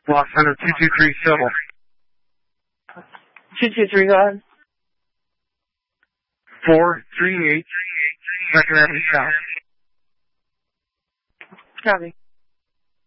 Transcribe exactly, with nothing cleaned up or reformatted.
Lock Center two two three seven. two two three, go ahead. four three eight Second Avenue South. Copy.